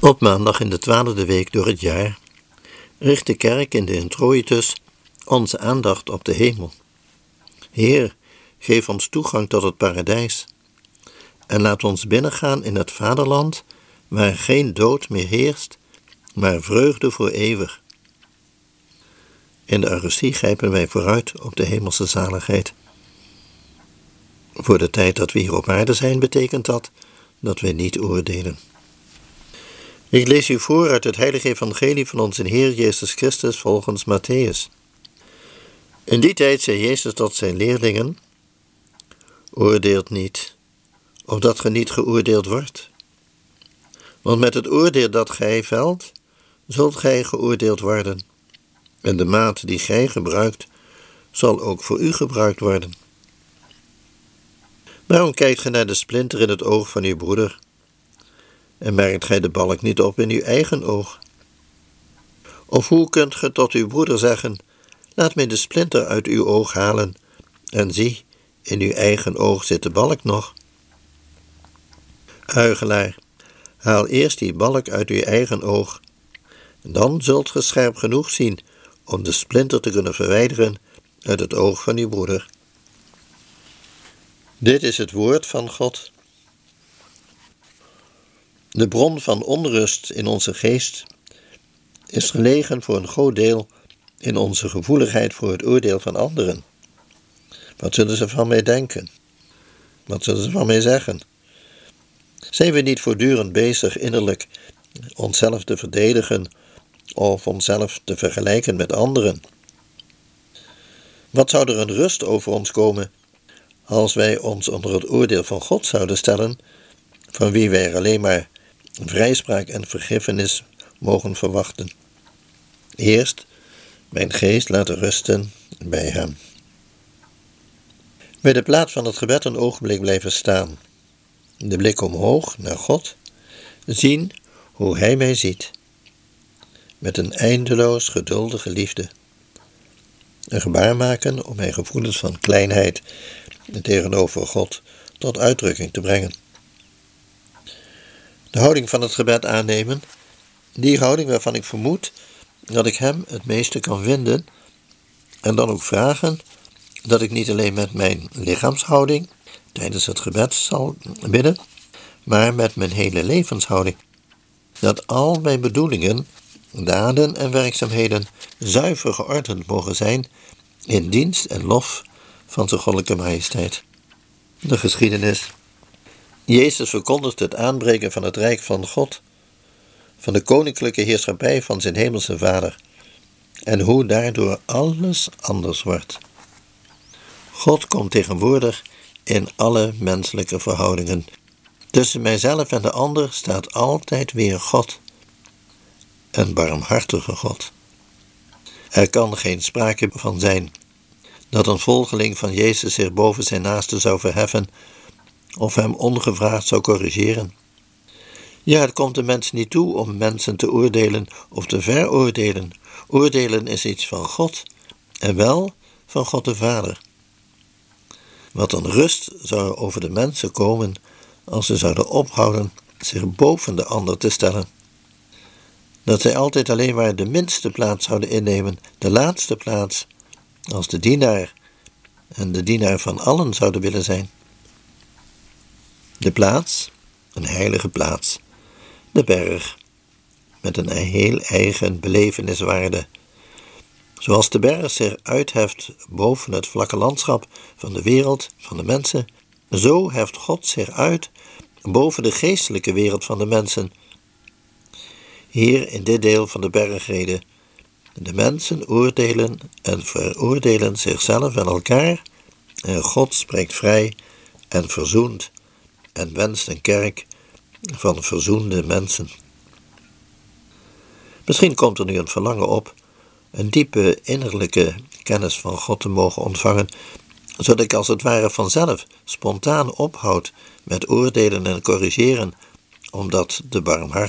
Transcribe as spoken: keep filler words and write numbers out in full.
Op maandag in de twaalfde week door het jaar richt de kerk in de introitus onze aandacht op de hemel. Heer, geef ons toegang tot het paradijs en laat ons binnengaan in het vaderland waar geen dood meer heerst, maar vreugde voor eeuwig. In de Eucharistie grijpen wij vooruit op de hemelse zaligheid. Voor de tijd dat we hier op aarde zijn betekent dat dat wij niet oordelen. Ik lees u voor uit het heilige evangelie van onze Heer Jezus Christus volgens Matthäus. In die tijd zei Jezus tot zijn leerlingen: oordeelt niet, opdat ge niet geoordeeld wordt. Want met het oordeel dat gij velt, zult gij geoordeeld worden. En de maat die gij gebruikt, zal ook voor u gebruikt worden. Waarom kijkt gij naar de splinter in het oog van uw broeder, en merkt gij de balk niet op in uw eigen oog? Of hoe kunt ge tot uw broeder zeggen: laat mij de splinter uit uw oog halen, en zie, in uw eigen oog zit de balk nog? Huichelaar, haal eerst die balk uit uw eigen oog, dan zult ge scherp genoeg zien om de splinter te kunnen verwijderen uit het oog van uw broeder. Dit is het woord van God. De bron van onrust in onze geest is gelegen voor een groot deel in onze gevoeligheid voor het oordeel van anderen. Wat zullen ze van mij denken? Wat zullen ze van mij zeggen? Zijn we niet voortdurend bezig innerlijk onszelf te verdedigen of onszelf te vergelijken met anderen? Wat zou er een rust over ons komen als wij ons onder het oordeel van God zouden stellen, van wie wij er alleen maar vrijspraak en vergiffenis mogen verwachten? Eerst mijn geest laten rusten bij hem. Bij de plaats van het gebed een ogenblik blijven staan, de blik omhoog naar God, zien hoe hij mij ziet, met een eindeloos geduldige liefde. Een gebaar maken om mijn gevoelens van kleinheid tegenover God tot uitdrukking te brengen. De houding van het gebed aannemen, die houding waarvan ik vermoed dat ik hem het meeste kan vinden, en dan ook vragen dat ik niet alleen met mijn lichaamshouding tijdens het gebed zal bidden, maar met mijn hele levenshouding. Dat al mijn bedoelingen, daden en werkzaamheden zuiver geordend mogen zijn in dienst en lof van zijn goddelijke majesteit. De geschiedenis. Jezus verkondigt het aanbreken van het rijk van God, van de koninklijke heerschappij van zijn hemelse Vader, en hoe daardoor alles anders wordt. God komt tegenwoordig in alle menselijke verhoudingen. Tussen mijzelf en de ander staat altijd weer God, een barmhartige God. Er kan geen sprake van zijn dat een volgeling van Jezus zich boven zijn naaste zou verheffen of hem ongevraagd zou corrigeren. Ja, het komt de mens niet toe om mensen te oordelen of te veroordelen. Oordelen is iets van God en wel van God de Vader. Wat een rust zou er over de mensen komen als ze zouden ophouden zich boven de ander te stellen. Dat zij altijd alleen maar de minste plaats zouden innemen, de laatste plaats, als de dienaar en de dienaar van allen zouden willen zijn. De plaats, een heilige plaats, de berg, met een heel eigen beleveniswaarde. Zoals de berg zich uitheft boven het vlakke landschap van de wereld, van de mensen, zo heft God zich uit boven de geestelijke wereld van de mensen. Hier in dit deel van de bergrede, de mensen oordelen en veroordelen zichzelf en elkaar, en God spreekt vrij en verzoent en wenst een kerk van verzoende mensen. Misschien komt er nu een verlangen op een diepe innerlijke kennis van God te mogen ontvangen, zodat ik als het ware vanzelf spontaan ophoud met oordelen en corrigeren, omdat de barmhartige